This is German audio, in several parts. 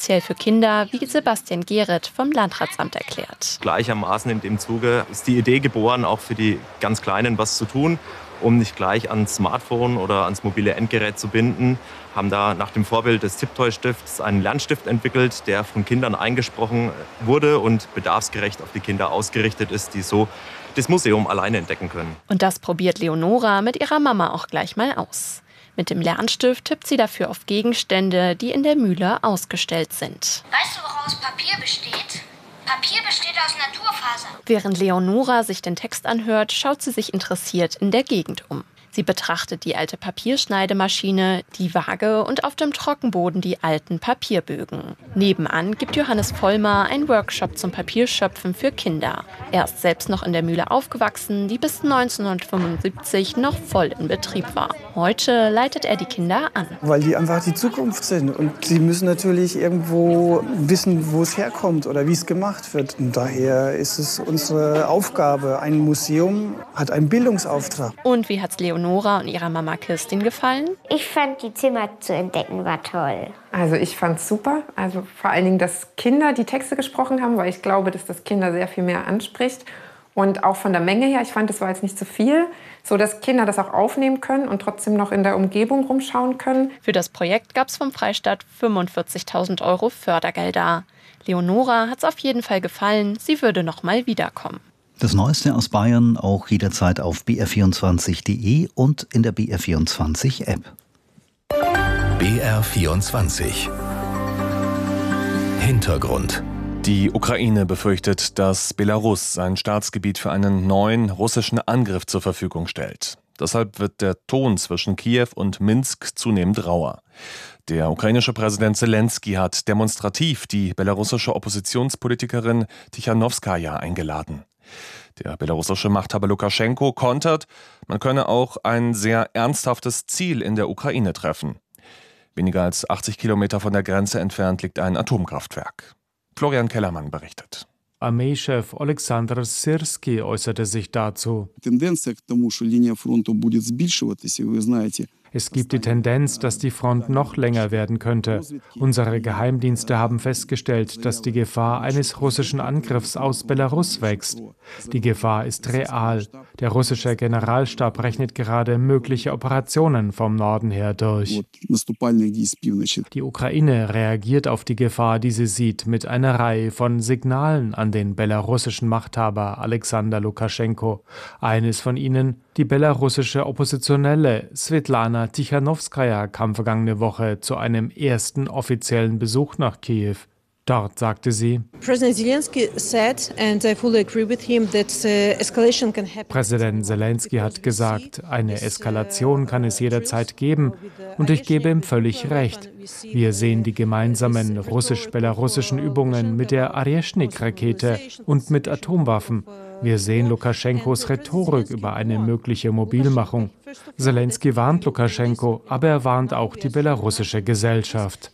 speziell für Kinder, wie Sebastian Gehret vom Landratsamt erklärt. Gleichermaßen in dem Zuge ist die Idee geboren, auch für die ganz Kleinen was zu tun, um nicht gleich ans Smartphone oder ans mobile Endgerät zu binden. Haben da nach dem Vorbild des Tiptoy-Stifts einen Lernstift entwickelt, der von Kindern eingesprochen wurde und bedarfsgerecht auf die Kinder ausgerichtet ist, die so das Museum alleine entdecken können. Und das probiert Leonora mit ihrer Mama auch gleich mal aus. Mit dem Lernstift tippt sie dafür auf Gegenstände, die in der Mühle ausgestellt sind. Weißt du, woraus Papier besteht? Papier besteht aus Naturfasern. Während Leonora sich den Text anhört, schaut sie sich interessiert in der Gegend um. Sie betrachtet die alte Papierschneidemaschine, die Waage und auf dem Trockenboden die alten Papierbögen. Nebenan gibt Johannes Vollmer einen Workshop zum Papierschöpfen für Kinder. Er ist selbst noch in der Mühle aufgewachsen, die bis 1975 noch voll in Betrieb war. Heute leitet er die Kinder an. Weil die einfach die Zukunft sind und sie müssen natürlich irgendwo wissen, wo es herkommt oder wie es gemacht wird. Und daher ist es unsere Aufgabe. Ein Museum hat einen Bildungsauftrag. Und wie hat's Leonora und ihrer Mama Kirstin gefallen? Ich fand, die Zimmer zu entdecken war toll. Also ich fand's super. Also vor allen Dingen, dass Kinder die Texte gesprochen haben, weil ich glaube, dass das Kinder sehr viel mehr anspricht. Und auch von der Menge her, ich fand, das war jetzt nicht zu viel, so dass Kinder das auch aufnehmen können und trotzdem noch in der Umgebung rumschauen können. Für das Projekt gab es vom Freistaat 45.000 € Fördergelder. Leonora hat's auf jeden Fall gefallen, sie würde noch mal wiederkommen. Das Neueste aus Bayern auch jederzeit auf br24.de und in der BR24-App. BR24 Hintergrund. Die Ukraine befürchtet, dass Belarus sein Staatsgebiet für einen neuen russischen Angriff zur Verfügung stellt. Deshalb wird der Ton zwischen Kiew und Minsk zunehmend rauer. Der ukrainische Präsident Selenskyj hat demonstrativ die belarussische Oppositionspolitikerin Tichanowskaja eingeladen. Der belarussische Machthaber Lukaschenko kontert, man könne auch ein sehr ernsthaftes Ziel in der Ukraine treffen. Weniger als 80 Kilometer von der Grenze entfernt liegt ein Atomkraftwerk. Florian Kellermann berichtet. Armeechef Oleksandr Syrskij äußerte sich dazu. Es gibt die Tendenz, dass die Front noch länger werden könnte. Unsere Geheimdienste haben festgestellt, dass die Gefahr eines russischen Angriffs aus Belarus wächst. Die Gefahr ist real. Der russische Generalstab rechnet gerade mögliche Operationen vom Norden her durch. Die Ukraine reagiert auf die Gefahr, die sie sieht, mit einer Reihe von Signalen an den belarussischen Machthaber Alexander Lukaschenko. Eines von ihnen: die belarussische Oppositionelle Svetlana Tichanowskaja kam vergangene Woche zu einem ersten offiziellen Besuch nach Kiew. Dort sagte sie: Präsident Selenskyj hat gesagt, eine Eskalation kann es jederzeit geben, und ich gebe ihm völlig recht. Wir sehen die gemeinsamen russisch-belarussischen Übungen mit der Areshnik-Rakete und mit Atomwaffen. Wir sehen Lukaschenkos Rhetorik über eine mögliche Mobilmachung. Selenskyj warnt Lukaschenko, aber er warnt auch die belarussische Gesellschaft.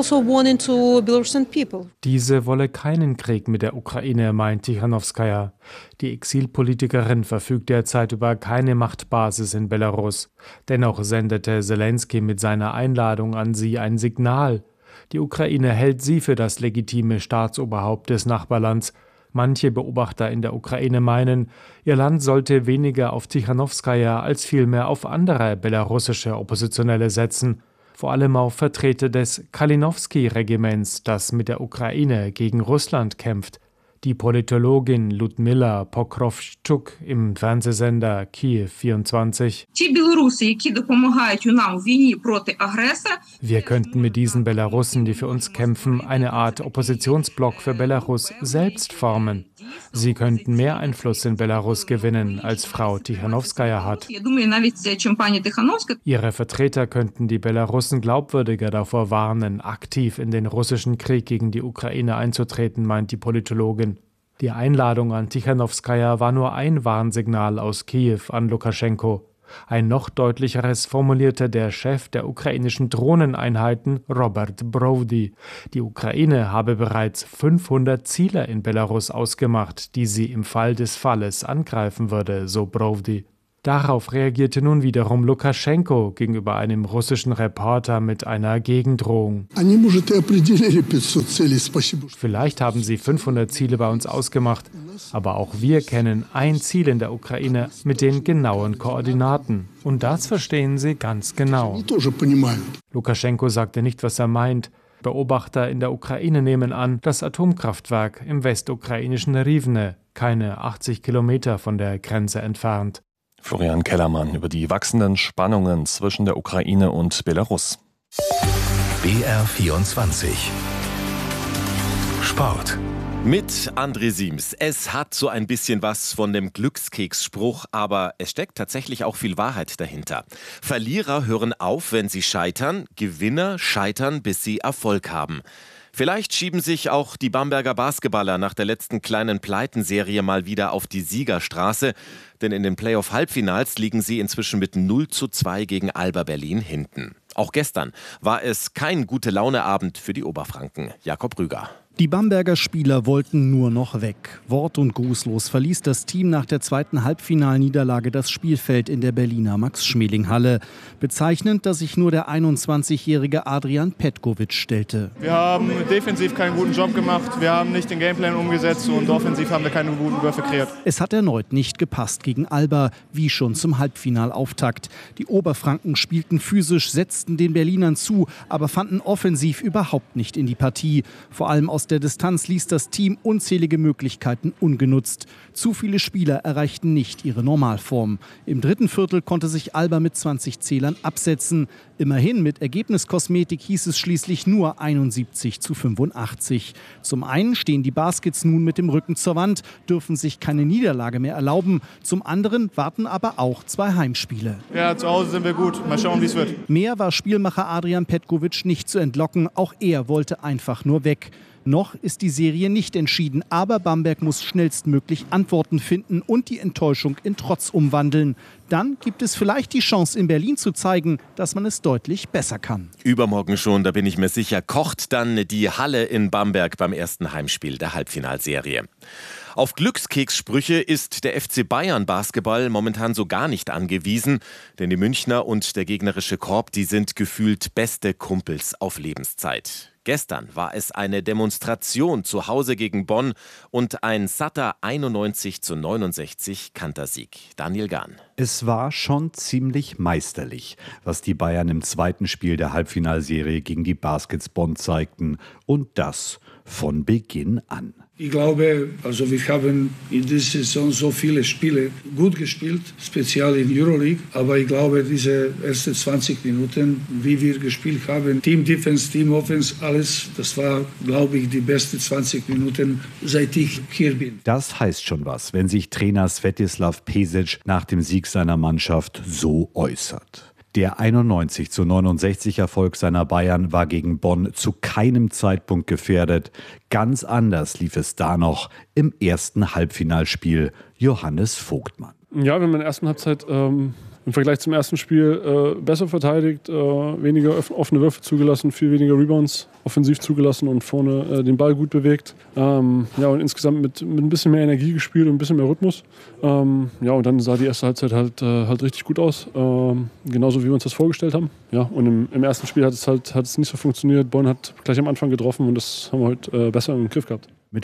Diese wolle keinen Krieg mit der Ukraine, meint Tichanowskaja. Die Exilpolitikerin verfügt derzeit über keine Machtbasis in Belarus. Dennoch sendete Selenskyj mit seiner Einladung an sie ein Signal. Die Ukraine hält sie für das legitime Staatsoberhaupt des Nachbarlands. Manche Beobachter in der Ukraine meinen, ihr Land sollte weniger auf Tichanowskaja als vielmehr auf andere belarussische Oppositionelle setzen, vor allem auf Vertreter des Kalinowski-Regiments, das mit der Ukraine gegen Russland kämpft. Die Politologin Ludmila Pokrowschuk im Fernsehsender Kiew 24. Wir könnten mit diesen Belarussen, die für uns kämpfen, eine Art Oppositionsblock für Belarus selbst formen. Sie könnten mehr Einfluss in Belarus gewinnen, als Frau Tichanowskaja hat. Ihre Vertreter könnten die Belarussen glaubwürdiger davor warnen, aktiv in den russischen Krieg gegen die Ukraine einzutreten, meint die Politologin. Die Einladung an Tichanowskaja war nur ein Warnsignal aus Kiew an Lukaschenko. Ein noch deutlicheres formulierte der Chef der ukrainischen Drohneneinheiten, Robert Brody. Die Ukraine habe bereits 500 Ziele in Belarus ausgemacht, die sie im Fall des Falles angreifen würde, so Brody. Darauf reagierte nun wiederum Lukaschenko gegenüber einem russischen Reporter mit einer Gegendrohung. Vielleicht haben sie 500 Ziele bei uns ausgemacht, aber auch wir kennen ein Ziel in der Ukraine mit den genauen Koordinaten. Und das verstehen sie ganz genau. Lukaschenko sagte nicht, was er meint. Beobachter in der Ukraine nehmen an, das Atomkraftwerk im westukrainischen Rivne, keine 80 Kilometer von der Grenze entfernt. Florian Kellermann über die wachsenden Spannungen zwischen der Ukraine und Belarus. BR24 Sport. Mit André Siems. Es hat so ein bisschen was von dem Glückskeksspruch, aber es steckt tatsächlich auch viel Wahrheit dahinter. Verlierer hören auf, wenn sie scheitern, Gewinner scheitern, bis sie Erfolg haben. Vielleicht schieben sich auch die Bamberger Basketballer nach der letzten kleinen Pleitenserie mal wieder auf die Siegerstraße, denn in den Playoff-Halbfinals liegen sie inzwischen mit 0:2 gegen Alba Berlin hinten. Auch gestern war es kein Gute-Laune-Abend für die Oberfranken. Jakob Rüger. Die Bamberger Spieler wollten nur noch weg. Wort- und grußlos verließ das Team nach der zweiten Halbfinalniederlage das Spielfeld in der Berliner Max-Schmeling-Halle. Bezeichnend, dass sich nur der 21-jährige Adrian Petkovic stellte. Wir haben defensiv keinen guten Job gemacht, wir haben nicht den Gameplan umgesetzt und offensiv haben wir keine guten Würfe kreiert. Es hat erneut nicht gepasst gegen Alba, wie schon zum Halbfinalauftakt. Die Oberfranken spielten physisch, setzten den Berlinern zu, aber fanden offensiv überhaupt nicht in die Partie. Vor allem aus der Distanz ließ das Team unzählige Möglichkeiten ungenutzt. Zu viele Spieler erreichten nicht ihre Normalform. Im dritten Viertel konnte sich Alba mit 20 Zählern absetzen. Immerhin mit Ergebniskosmetik hieß es schließlich nur 71:85. Zum einen stehen die Baskets nun mit dem Rücken zur Wand, dürfen sich keine Niederlage mehr erlauben. Zum anderen warten aber auch 2 Heimspiele. Ja, zu Hause sind wir gut. Mal schauen, wie es wird. Mehr war Spielmacher Adrian Petkovic nicht zu entlocken. Auch er wollte einfach nur weg. Noch ist die Serie nicht entschieden, aber Bamberg muss schnellstmöglich Antworten finden und die Enttäuschung in Trotz umwandeln. Dann gibt es vielleicht die Chance, in Berlin zu zeigen, dass man es deutlich besser kann. Übermorgen schon, da bin ich mir sicher, kocht dann die Halle in Bamberg beim ersten Heimspiel der Halbfinalserie. Auf Glückskekssprüche ist der FC Bayern Basketball momentan so gar nicht angewiesen, denn die Münchner und der gegnerische Korb, die sind gefühlt beste Kumpels auf Lebenszeit. Gestern war es eine Demonstration zu Hause gegen Bonn und ein satter 91:69 Kantersieg. Daniel Gahn. Es war schon ziemlich meisterlich, was die Bayern im zweiten Spiel der Halbfinalserie gegen die Baskets Bonn zeigten. Und das von Beginn an. Ich glaube, wir haben in dieser Saison so viele Spiele gut gespielt, speziell in Euroleague. Aber ich glaube, diese ersten 20 Minuten, wie wir gespielt haben, Team Defense, Team Offense, alles, das war, glaube ich, die besten 20 Minuten, seit ich hier bin. Das heißt schon was, wenn sich Trainer Svetislav Pesic nach dem Sieg seiner Mannschaft so äußert. Der 91:69 Erfolg seiner Bayern war gegen Bonn zu keinem Zeitpunkt gefährdet. Ganz anders lief es da noch im ersten Halbfinalspiel. Johannes Vogtmann. Ja, wir haben in der ersten Halbzeit im Vergleich zum ersten Spiel besser verteidigt, weniger offene Würfe zugelassen, viel weniger Rebounds offensiv zugelassen und vorne den Ball gut bewegt. Und insgesamt mit ein bisschen mehr Energie gespielt und ein bisschen mehr Rhythmus. Und dann sah die erste Halbzeit halt richtig gut aus, genauso wie wir uns das vorgestellt haben. Ja, und im ersten Spiel hat es nicht so funktioniert. Bonn hat gleich am Anfang getroffen und das haben wir heute besser im Griff gehabt. Mit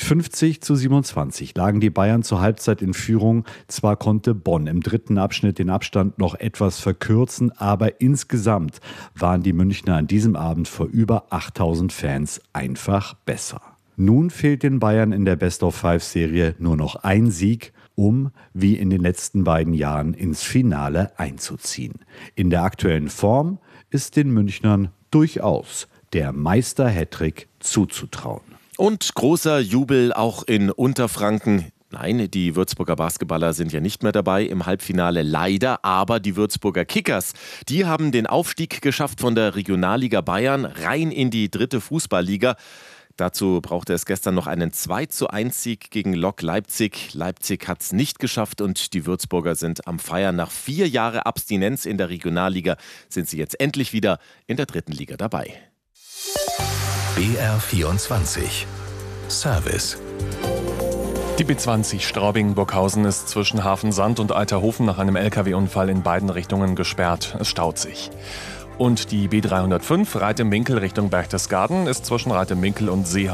50:27 lagen die Bayern zur Halbzeit in Führung. Zwar konnte Bonn im dritten Abschnitt den Abstand noch etwas verkürzen, aber insgesamt waren die Münchner an diesem Abend vor über 8000 Fans einfach besser. Nun fehlt den Bayern in der Best-of-5-Serie nur noch ein Sieg, um, wie in den letzten beiden Jahren, ins Finale einzuziehen. In der aktuellen Form ist den Münchnern durchaus der Meister-Hattrick zuzutrauen. Und großer Jubel auch in Unterfranken. Nein, die Würzburger Basketballer sind ja nicht mehr dabei im Halbfinale, leider. Aber die Würzburger Kickers, die haben den Aufstieg geschafft von der Regionalliga Bayern rein in die dritte Fußballliga. Dazu brauchte es gestern noch einen 2:1-Sieg gegen Lok Leipzig. Leipzig hat es nicht geschafft und die Würzburger sind am Feiern. Nach 4 Jahren Abstinenz in der Regionalliga sind sie jetzt endlich wieder in der dritten Liga dabei. BR24 Service Die B20 Straubing-Burghausen ist zwischen Hafensand und Alterhofen nach einem LKW-Unfall in beiden Richtungen gesperrt. Es staut sich. Und die B305 Reit im Winkel Richtung Berchtesgaden ist zwischen Reit im Winkel und Seehaus